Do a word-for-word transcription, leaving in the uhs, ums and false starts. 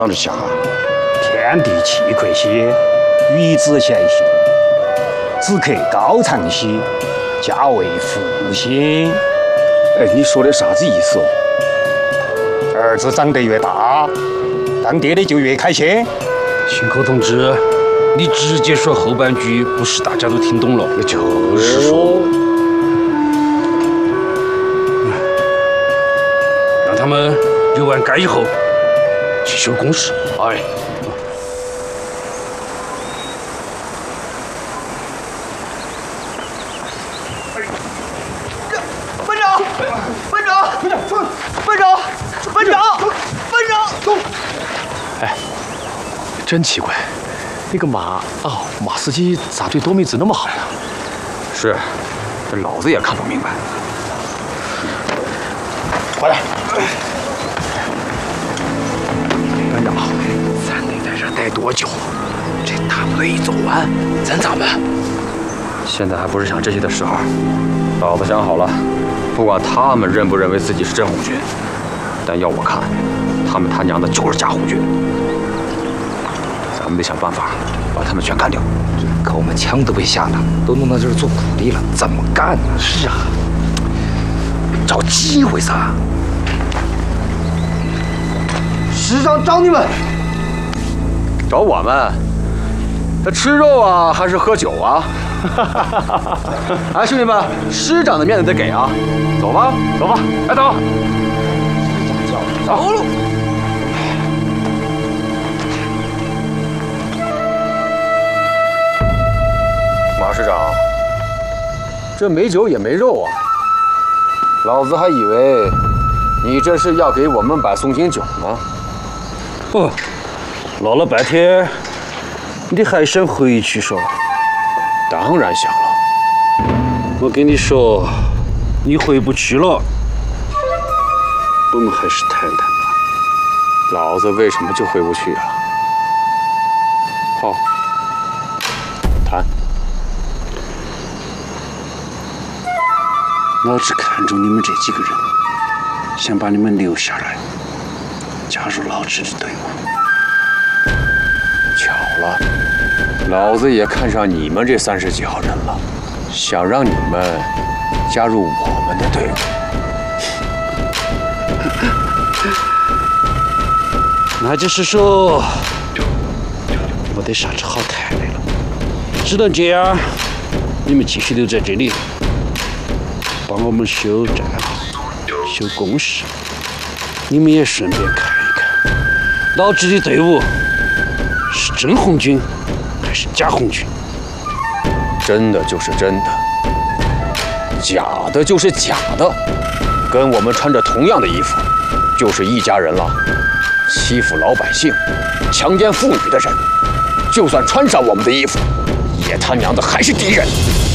老子想啊， 天地气亏兮，与子偕兮；子克高藏兮，家为父心。 哎，你说的啥子意思哦？ 儿子长得越大，当爹的就越开心。 信口同志，你直接说后半句，不是大家都听懂了？ 就是说， 让他们游完街以后去修公事。 哎。 班长，班长，班长，班长，班长，班长，走！ 哎，真奇怪，那个马哦，马司机咋对多美子那么好呢？ 是，这老子也看不明白。 回来，班长，咱得在这待多久？这大部队一走完，咱咋办？ 现在还不是想这些的时候。老子想好了。 不管他们认不认为自己是真红军，但要我看，他们他娘的就是假红军。咱们得想办法把他们全干掉。 可我们枪都被下了，都弄到这儿做苦力了，怎么干呢？是啊，找机会噻。师长找你们， 找我们？那吃肉啊，还是喝酒啊？哎，兄弟们，师长的面子得给啊！走吧，走吧，来走。走路。马师长，这没酒也没肉啊！老子还以为你这是要给我们摆送行酒呢。 哦，闹了半天，你还想回去说？ 当然想了， 我跟你说，你回不去了，我们还是谈谈吧。 老子为什么就回不去啊？好，谈。 老子看中你们这几个人，想把你们留下来，加入老子的队伍。 巧了。 老子也看上你们这三十几号人了，想让你们加入我们的队伍。 那就是说，没得啥子好谈的了。只能这样，你们继续留在这里，帮我们修战壕、修工事。你们也顺便看一看，老子的队伍是真红军。 还是假红军， 真的就是真的，假的就是假的，跟我们穿着同样的衣服，就是一家人了。欺负老百姓、强奸妇女的人，就算穿上我们的衣服，也他娘的还是敌人。